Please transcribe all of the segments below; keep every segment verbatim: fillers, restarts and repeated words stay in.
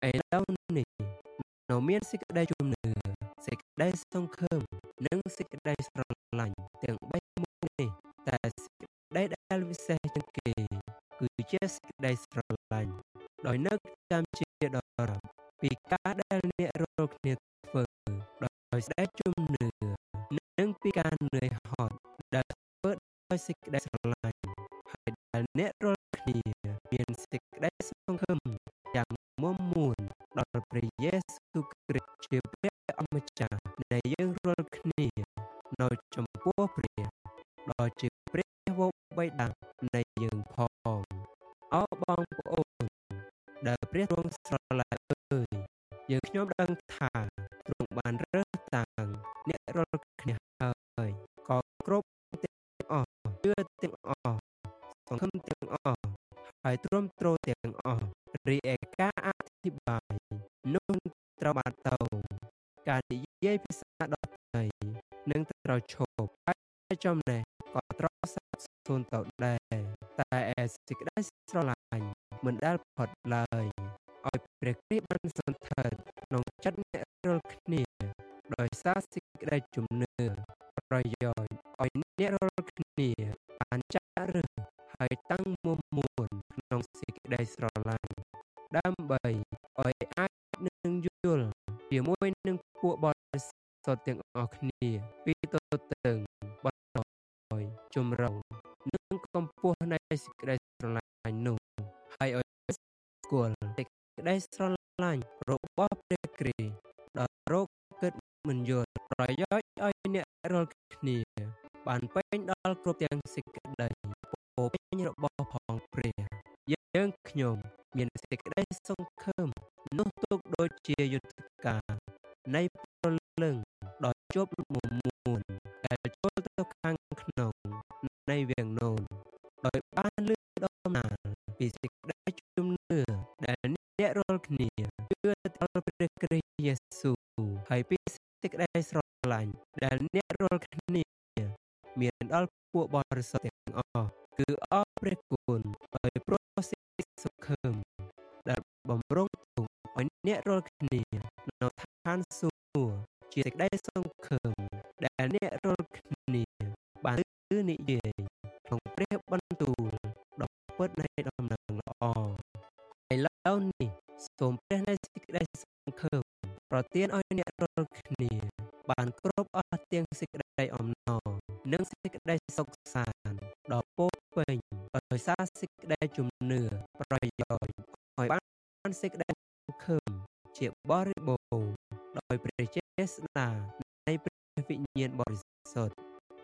ឥឡូវនេះនៅមានសេចក្តីជំនឿសេចក្តីសង្ឃឹមនិងសេចក្តីស្រឡាញ់ទាំងបីមុខនេះតែសេចក្តីដែលវិសេសជាងគេគឺជាសេចក្តីស្រឡាញ់ដោយនឹកចាំជាដរាបពីការដែលអ្នករាល់គ្នាធ្វើដោយសេចក្តីជំនឿនិងពីការនឿយហត់ដែលធ្វើដោយសេចក្តីស្រឡាញ់ហើយដែលអ្នករាល់គ្នាមានសេចក្តីសង្ឃឹមយ៉ាងមុំមួនដល់ព្រះយេស៊ូវគ្រីស្ទជាព្រះអម្ចាស់នៃយើងរាល់គ្នានៅចំពោះព្រះដ៏ជាព្រះវរបិតានៃយើងផងអរបងប្អូនដែលព្រះទ្រង់ស្រឡាញ់អើយយើងខ្ញុំដឹងថាទ្រង់បានរើសតាំងអ្នករាល់គ្នាហើយក៏គ្រប់ទាំងអស់ជឿទាំងអស់សង្ឃឹមទាំងអស់ហើយទ្រាំទ្រទាំងអស់រីឯការអធិប្បាយនោះត្រូវបានទៅការនិយាយភាសាដទៃនឹងត្រូវឈប់ហើយចំណេះក៏ត្រូវសាបសូន្យទៅដែរតែឯសេចក្តីស្រឡាញ់មិនដែលផុតឡើយឲ្យព្រះគ្រីស្ទបានសន្ធិដ្ឋក្នុងចិត្តអ្នករាល់គ្នាដោយសារសេចក្តីជំនឿប្រយោជន៍ឲ្យអ្នករាល់គ្នាបានចាក់ឫសហើយតាំងមុំមួនក្នុងសេចក្តីស្រឡាញ់ដើម្បីឲ្យអាចនឹងយល់ជាមួយនឹងពួកបរិសុទ្ធទាំងអស់គ្នាពីទទឹងបន្តជំរងនិងកម្ពស់នៃសេចក្តីស្រឡាញ់នោះហើយឲ្យស្គាល់សេចក្តីស្រឡាញ់របស់ព្រះគ្រីស្ទដល់រកគិតមិនយល់ប្រយោជន៍ឲ្យអ្នករាល់គ្នាបានពេញដល់គ្រប់ទាំងសេចក្តីពោពេញរបស់ផងព្រះយើងខ្ញុំមានសេចក្តីសង្ឃឹមនោះទុកដូចជាយុទ្ធការនៃព្រលឹងដ៏ជាប់មុំមួនដែលចូលទៅខាងក្នុងនៃវាំងនោនដោយបានលើកដំណើរពីសេចក្តីជំនឿដែលអ្នករាល់គ្នាជឿដល់ព្រះគ្រីស្ទយេស៊ូវហើយពីសេចក្តីស្រឡាញ់ដែលអ្នករាល់គ្នាមានដល់ពួកបរិសុទ្ធទាំងអស់គឺអរព្រះគុណដោយព្រោះសេចក្តីសង្ឃឹមដែលបំរុងទុកឲ្យអ្នករាល់គ្នានៅឋានសួគ៌ជាសេចក្តីសង្ឃឹមដែលអ្នករាល់គ្នាបានគឺនិយាយក្នុងព្រះបន្ទូលដ៏ពិតនៃដំណឹងល្អឥឡូវនេះសូមព្រះនៃសេចក្តីសង្ឃឹមប្រទានឲ្យអ្នករាល់គ្នាបានគ្រប់អស់ទាំងសេចក្តីអំណរនិងសេចក្តីសុខសាន្តដ៏ពោពេញដោយសារសេចក្តីជំនឿប្រយោជន៍ឲ្យបានសេចក្តីសង្ឃឹមជាបរិបូរណ៍ដោយព្រះចេស្តានៃព្រះវិញ្ញាណបរិសុទ្ធ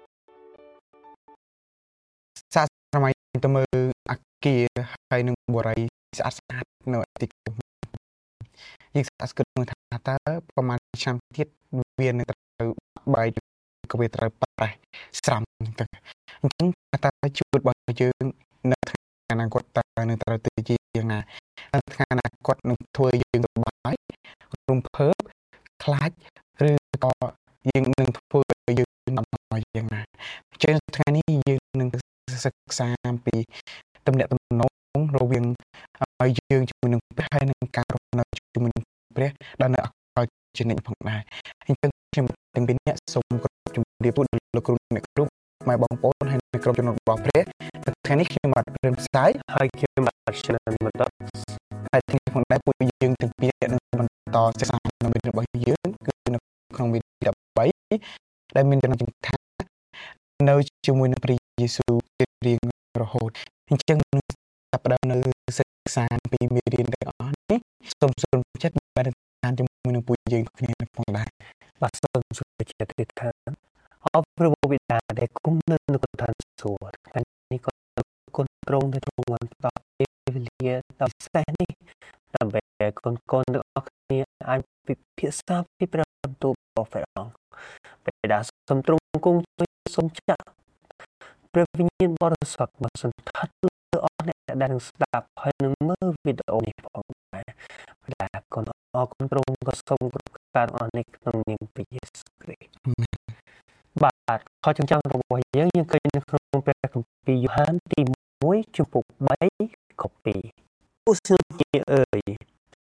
សាស្ត្រសម័យទៅមើលអាគារហើយនឹងបរិយាស្អាតស្អាតនៅទីក្រុងយើងស្អាតស្គិតមើលថាតើប្រហែលឆ្នាំទៀតវានឹងត្រូវបាយក៏វាត្រូវប្រេះស្រាំទៅអញ្ចឹងតើជីវិតរបស់យើងនៅថ្ងៃអនាគតតើនឹងត្រូវទៅជាយ៉ាងណាថ្ងៃអនាគតនឹងធ្វើយើងសប្បាយរំភើបខ្លាចឬក៏យើងនឹងធ្វើឲ្យយើងអំណរយ៉ាងណាអញ្ចឹងថ្ងៃនេះយើងនឹងសិក្សាអំពីទំនាក់ទំនងរវាងយើងជាមួយនឹងព្រះហើយនឹងការរស់នៅជាមួយនឹងព្រះដែលនៅអកលជានិច្ចផងដែរអញ្ចឹងខ្ញុំទាំងពីរអ្នកសូមគោរពជំរាបសួរដល់លោកគ្រូអ្នកគ្រូម៉ែបងប្អូនហើយនៅក្រុមជំនុំរបស់ព្រះថ្ងៃនេះខ្ញុំបាទព្រមផ្សាយហើយខ្ញុំបាទឆ្លងបន្តហើយថ្ងៃផងដែរពួកយើងទាំងពីរអ្នកនឹងបន្តសិក្សានៅមេរៀនរបស់យើងគឺនៅក្នុងវីដេអូដប់បីដែលមានចំណងជើងថានៅជាមួយនឹងព្រះយេស៊ូវជារៀងរហូតអញ្ចឹងនឹងចាប់ផ្ដើមនៅសិក្សាពីមេរៀនទាំងអស់នេះសូមសូមចិត្តបានតាមជាមួយនឹងពួកយើងគ្នាផងដែរបាទសូមជួបចិត្តទីឋានអបព្រះបិតាដែលគង់នៅក្នុងឋានសួគ៌ថ្ងៃនេះក៏គុណទ្រង់ដែលទ្រង់បានផ្ដល់ពេលវេលាដ៏ពិសេសនេះដើម្បីឲ្យកូនកូនទាំងអស់គ្នាអាចពិភាក្សាពីព្រះបន្ទូលរបស់ព្រះអង្គបិតាសូមទ្រង់គង់សូមចាក់ព្រះវិញ្ញាណបរិសុទ្ធមកសន្ធិដ្ឋលើអស់អ្នកដែលនឹងស្ដាប់ហើយនឹងមើលវីដេអូនេះផងដែរបិតាកូនអរគុណទ្រង់ក៏សូមគ្រប់ការអរនេះក្នុងនាមព្រះយេស៊ូវគ្រីស្ទបាទខចង្ចាំរបស់យើងយើងឃើញនៅក្នុងព្រះគម្ពីរយ៉ូហានទីមួយជំពូកបីខពីរឧស្សាហ៍ជាអើយ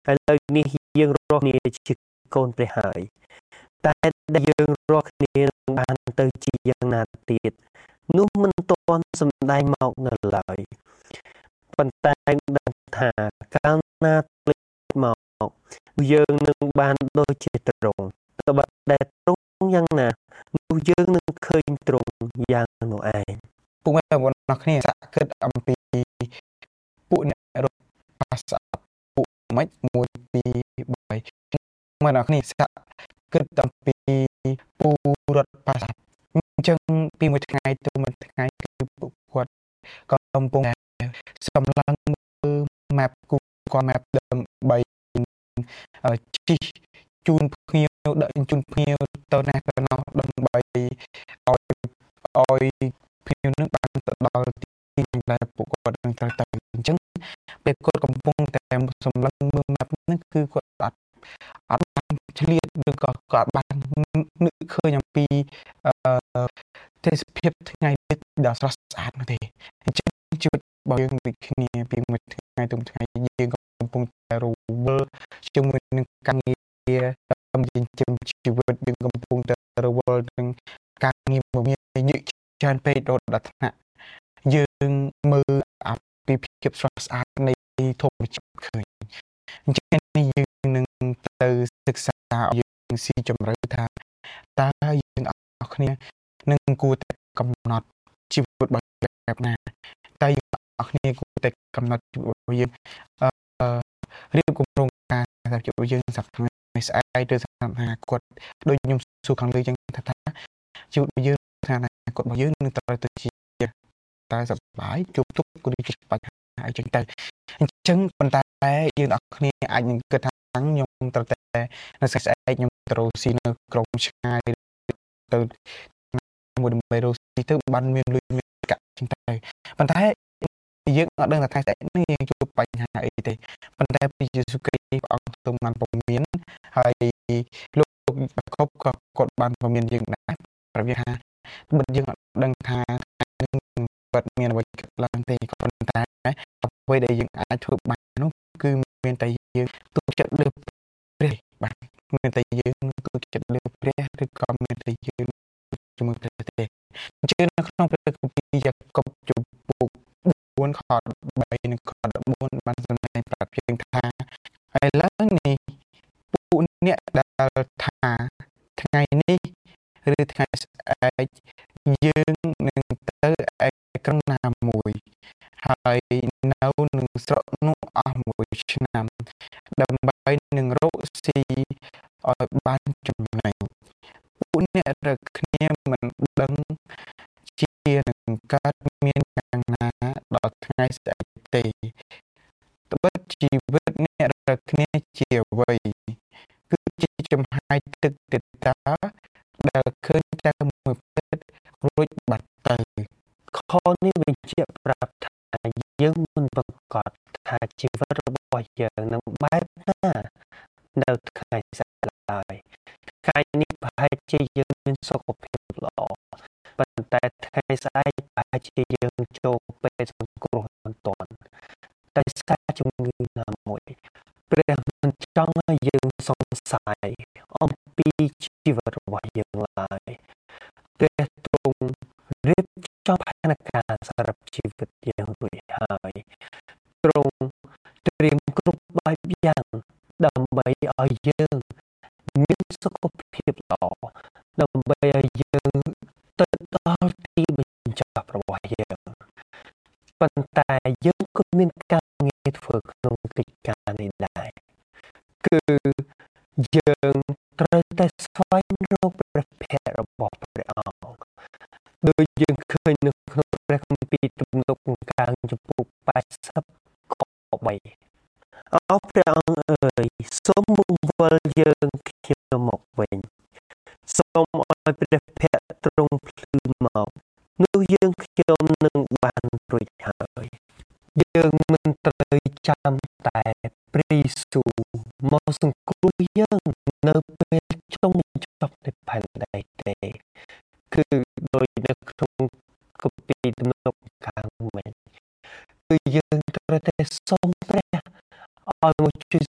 ឥឡូវនេះយើងរស់គ្នាជាកូនព្រះហើយតែដែលយើងរស់គ្នាបានទៅជាយ៉ាងណាទៀតនោះមិនទាន់សម្ដែងមកនៅឡើយប៉ុន្តែដឹងថាកាលណាភ្លេចមកយើងនឹងបានដូចជាទ្រង់ត្បិតដែលទ្រង់យ៉ាងណានោះយើងនឹងឃើញទ្រង់យ៉ាងនោះឯងពុកម៉ែបងប្អូនអរគ្នាសាកគិតអំពីពួកអ្នករត់បាសាពួកម៉េចមួយពីរបីមកអ្នកគ្នាសាកគិតអំពីពូរត់បាសាអញ្ចឹងពីមួយថ្ងៃទៅមួយថ្ងៃគឺពួកគាត់កំពុងតែសម្លឹងមើល map Google Map ដើម្បីជិះជូនភ្ញៀវដឹកជញ្ជូនភ្ញៀវទៅណាទៅណោះដើម្បីឲ្យឲ្យភ្ញៀវនឹងបានទៅដល់ទីដែលពួកគាត់នឹងត្រូវទៅអញ្ចឹងពេលគាត់កំពុងតែសម្លឹងមើល map ហ្នឹងគឺគាត់អត់អត់បានឆ្លៀតឬក៏គាត់បាននឹកឃើញអំពីអឺទេសភាពថ្ងៃនេះដ៏ស្រស់ស្អាតនោះទេអញ្ចឹងជីវិតរបស់យើងដូចគ្នាពីមួយថ្ងៃទៅមួយថ្ងៃយើងកំពុងតែរវល់ជាមួយនឹងការងារដើម្បីចិញ្ចឹមជីវិតយើងកំពុងតែរវល់នឹងការងារមួយមានញឹកច្រើនពេករហូតដល់ថ្នាក់យើងមើលអាពីភាពស្រស់ស្អាតនៃធម្មជាតិឃើញអញ្ចឹងនេះយើងនឹងទៅសិក្សាឲ្យយើងស៊ីជម្រៅថាតើយើងអរគ្នានឹងគួរតែកំណត់ជីវិតរបស់បែបណាតែយើងអរគ្នាគួរតែកំណត់ជីវិតរបស់យើងអឺរៀបគម្រោងការសម្រាប់ជីវិតយើងសម្រាប់ថ្ងៃស្អែកឬសម្រាប់អនាគតដូចខ្ញុំសួរខាងលើចឹងថាជីវិតរបស់យើងថាអនាគតរបស់យើងនឹងត្រូវទៅជាតែសប្បាយជួបទុកឬជួបបញ្ហាអីចឹងទៅអញ្ចឹងប៉ុន្តែយើងអរគ្នាអាចនឹងគិតថាខ្ញុំត្រូវតែនៅស្អែកខ្ញុំត្រូវស៊ីនៅក្រុងឆ្ងាយទៅមួយដើម្បីរស់ស៊ីទៅបានមានលុយមានកាក់ចឹងទៅប៉ុន្តែយើងអត់ដឹងថាថ្ងៃស្អែកនេះយើងជួបបញ្ហាអីទេប៉ុន្តែព្រះយេស៊ូវគ្រីស្ទព្រះអង្គទ្រង់បានពមមានហើយលោកបាកុបក៏គាត់បានពមមានយើងដែរប្រាប់យើងថាបើយើងអត់ដឹងថានឹងបាត់មានអ្វីកើតឡើងទេប៉ុន្តែអ្វីដែលយើងអាចធ្វើបាននោះគឺមានតែយើងទុកចិត្តលើព្រះបាទមានតែយើងទុកចិត្តលើព្រះឬក៏មានតែយើងជាមួយព្រះទេអញ្ចឹងនៅក្នុងព្រះគម្ពីរយ៉ាកុបជំពូកបួនខបីនិងខដបួនបានសម្ដែងប្រាប់យើងថាឥឡូវនេះពួកអ្នកដែលថាថ្ងៃនេះឬថ្ងៃស្អែកយើងនឹងទៅឯក្រុងណាមួយហើយនៅនឹងស្រុកនោះអស់មួយឆ្នាំដើម្បីនឹងរកស៊ីឲ្យបានចំណេញពួកអ្នករកគ្នាមិនដឹងជានឹងកើតមានយ៉ាងណាដល់ថ្ងៃស្អែកទេត្បិតជីវិតអ្នករកគ្នាជាអ្វីគឺជាចំហាយទឹកទេតាដែលឃើញតែមួយពេលរួចបាត់ទៅខនេះបញ្ជាក់ប្រាប់ថាយើងមិនប្រកាសថាជីវិតរបស់យើងនឹងបែបណានៅថ្ងៃស្អែកឡើយថ្ងៃនេះប្រហែលជាយើងមានសុខភាពល្អប៉ុន្តែថ្ងៃស្អែកប្រហែលជាយើងចូលពេលសង្គ្រោះមិនទាន់តែសារជំងឺណាមួយព្រះមិនចង់ឲ្យយើងសង្ស័យអំពីជីវិតរបស់យើងឡើយព្រះទ្រង់រៀបចំផែនការសម្រាប់ជីវិតយើងរួចហើយទ្រង់ត្រៀមគ្រប់បែបយ៉ាងដើម្បីឲ្យយើងមានសុខភាពល្អដើម្បីឲ្យយើងទៅដល់ទីបញ្ចប់របស់យើងប៉ុន្តែយើងក៏មានការងារធ្វើក្នុងកិច្ចការនេះដែរគឺយើងត្រូវតែស្វែងរកព្រះភ័ក្ត្ររបស់ព្រះអង្គដោយយើងឃើញនៅក្នុងព្រះគម្ពីរទំនុកកាងចំពោះ八十ខបីអោព្រះអង្គអើយសូមបង្វិលយើងខ្ញុំមកវិញសូមឲ្យព្រះភ័ក្ត្រទ្រង់ភ្លឺមកនោះយើងខ្ញុំនឹងបានរួចហើយយើងមិនត្រូវចាំតែព្រះយេស៊ូវមកសង្គ្រោះយើងនៅពេលចុងបញ្ចប់នៃផែនដីទេគឺដោយនៅក្នុងគម្ពីរទំនុកកាងវិញគឺយើងត្រូវតែសូមព្រះឲ្យមកជួយសង្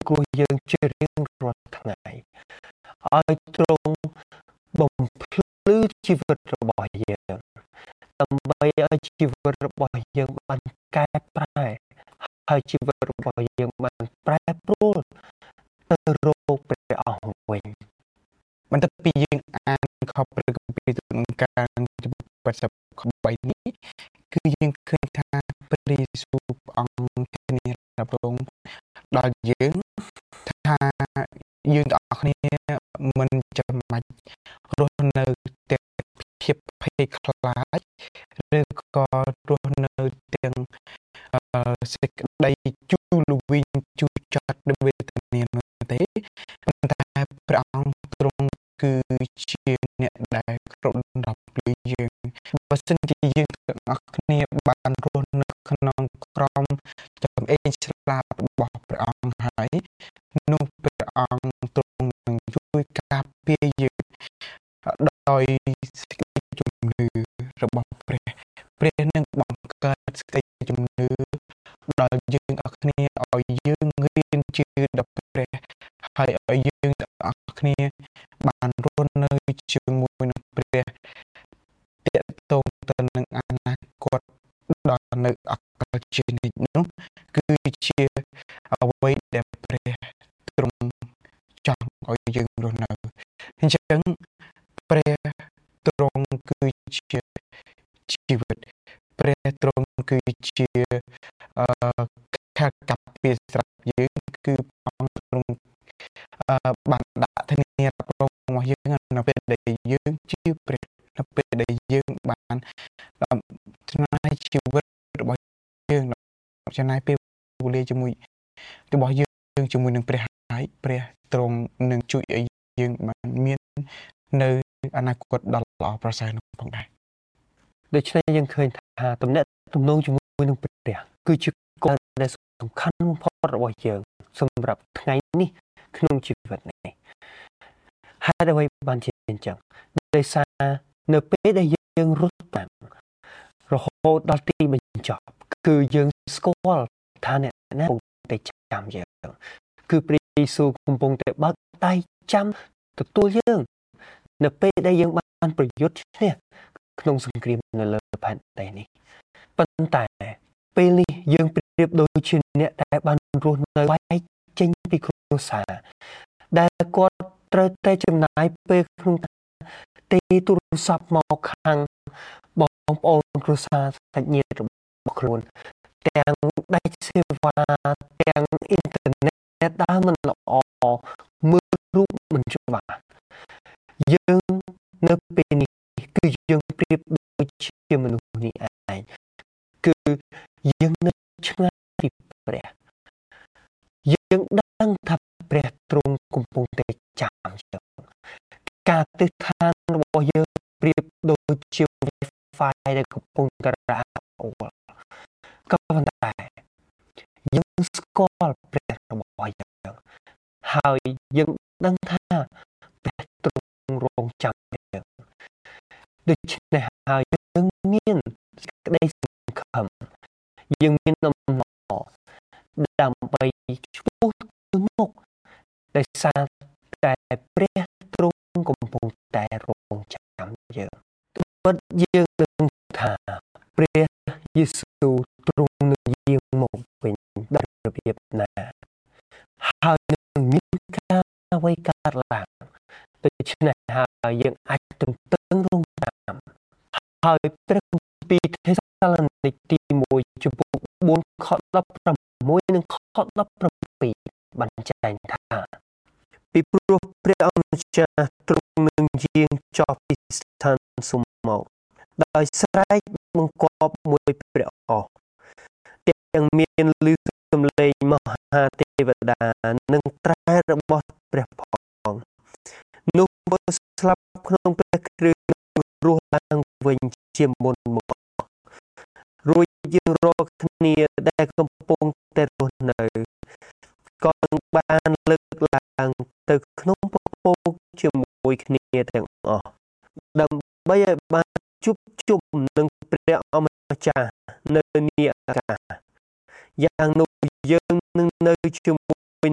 គ្រោះយើងជារៀងរាល់ថ្ងៃឲ្យទ្រង់បំភ្លឺជីវិតរបស់យើងដើម្បីឲ្យជីវិតរបស់យើងបានកែប្រែហើយជីវិតរបស់យើងបានប្រែប្រួលទៅរកព្រះអង្គវិញបន្ទាប់ពីយើងអានខព្រះគម្ពីរទំនុកការចំពោះ八សិបខបីនេះគឺយើងឃើញថាព្រះយេស៊ូវព្រះអង្គធានារ៉ាប់រងដល់យើងថាយើងទាំងអស់គ្នាមិនចាំបាច់រស់នៅទាំងភាពភ័យខ្លាចឬក៏រស់នៅទាំងសេចក្តីជូរលវិញជូរចត់ដោយវេទនានោះទេប៉ុន្តែព្រះអង្គទ្រង់គឺជាអ្នកដែលគ្រប់ដល់ពីយើងបើសិនជាយើងទាំងអស់គ្នាបានរស់នៅក្នុងក្រមចំអេងស្លាប់របស់ព្រះអង្គហើយនោះព្រះអង្គទ្រង់នឹងជួយការពារយើងដោយសេចក្តីជំនឿរបស់ព្រះព្រះនឹងបង្កើតសេចក្តីជំនឿដល់យើងទាំងអស់គ្នាឲ្យយើងរៀនជឿដល់ព្រះហើយឲ្យយើងទាំងអស់គ្នាបានរស់នៅជាមួយនឹងព្រះទាក់ទងទៅនឹងអនាគតដល់នៅអកលជានិច្ចនោះគឺជាអ្វីដែលព្រះទ្រង់ចង់ឲ្យយើងរស់នៅអញ្ចឹងព្រះទ្រង់គឺជាជីវិតព្រះទ្រង់គឺជាអឺការកាប់ពីស្រាប់យើងគឺអង្គទ្រង់អឺបានដាក់ធានារ៉ាប់រងរបស់យើងនៅពេលដែលយើងជឿព្រះនៅពេលដែលយើងបានចំណាយជីវិតរបស់យើងចំណាយពេលវេលាជាមួយរបស់យើងជាមួយនឹងព្រះហើយព្រះទ្រង់នឹងជួយឲ្យយើងបានមាននៅអនាគតដ៏ល្អប្រសើរនោះផងដែរដូច្នេះយើងឃើញថាទំនាក់ទំនងជាមួយនឹងព្រះគឺជាគោលដែលសំខាន់បំផុតរបស់យើងសម្រាប់ថ្ងៃនេះក្នុងជីវិតនេះហើយអ្វីបានជាអញ្ចឹងដោយសារនៅពេលដែលយើងរត់តាមរហូតដល់ទីបញ្ចប់គឺយើងស្គាល់ថាអ្នកណាកំពុងតែចាំយើងគឺព្រះយេស៊ូវកំពុងតែបើកដៃចាំទទួលយើងនៅពេលដែលយើងបានប្រយុទ្ធឈ្នះក្នុងសង្គ្រាមនៅលើផែនដីនេះប៉ុន្តែពេលនេះយើងប្រៀបដូចជាអ្នកដែលបានរស់នៅបែកចេញពីគ្រួសារដែលគាត់ត្រូវតែចំណាយពេលក្នុងទេទូរស័ព្ទមកខាងបងប្អូនគ្រួសារសាច់ញាតិរបស់ខ្លួនទាំងដាច់សេវាទាំងអ៊ីនធឺណិតដើរមិនល្អមើលរូបមិនច្បាស់យើងនៅពេលនេះគឺយើងប្រៀបដូចជាមនុស្សនេះឯងគឺយើងនៅឆ្ងាយពីព្រះយើងដឹងថាព្រះទ្រង់កំពុងតែចាំយើងការទិដ្ឋានរបស់យើងប្រៀបដូចជា Wi-Fi ដែលកំពុងតែរអាក់រអួលក៏ប៉ុន្តែយើងស្គាល់ព្រះរបស់យើងហើយយើងដឹងថាព្រះទ្រង់រងចាំយើងដូច្នេះហើយយើងមានសេចក្តីសង្ឃឹមយើងមានអំណរដើម្បីឆ្ពោះទៅមុខដោយសារតែព្រះទ្រង់កំពុងតែរងចាំយើងពិតយើងដឹងថាព្រះយេស៊ូវទ្រង់នឹងយាងមកវិញដោយរបៀបណាហើយនឹងមានការអ្វីកើតឡើងដូច្នេះហើយយើងអាចទន្ទឹងរង់ចាំហើយព្រះគម្ពីរទេសាឡូនីកទីមួយចំពោះបួនខដប់ប្រាំមួយនិងខដប់ប្រាំពីរបញ្ជាក់ថាពីព្រោះព្រះអង្គម្ចាស់ទ្រង់នឹងយាងចុះពីស្ថានសួគ៌មកដោយស្រែកបង្គាប់មួយព្រះអស់ទាំងមានឮសំឡេងមហាទេវតានិងត្រែរបស់ព្រះផងនោះស្លាប់ក្នុងព្រះគ្រឿងរស់ឡើងវិញជាមុនមករួចយើងរកគ្នាដែលកំពុងតែរស់នៅក៏បានលើកឡើងទៅក្នុងពពកជាមួយគ្នាទាំងអស់ដើម្បីឲ្យបានជួបជុំនឹងព្រះអម្ចាស់នៅនីអាកាសយ៉ាងនោះយើងនឹងនៅជាមួយនឹង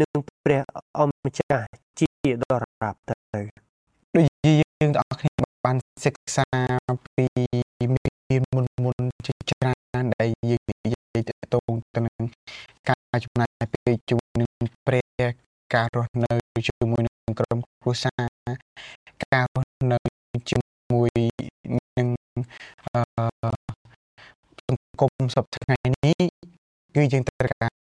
ព្រះអម្ចាស់ជាដរាបទៅដូចយើងទាំងអស់គ្នាបានសិក្សាពីមានមុនមុនជាច្រើនដែលយើងនិយាយទៅតងទៅនឹងការចំណាយពេលជាមួយនឹងព្រះការរស់នៅជាមួយនឹងក្រុមគ្រួសារការរស់នៅជាមួយនឹងអឺសង្គមសពថ្ងៃនេះគឺយើងត្រូវការ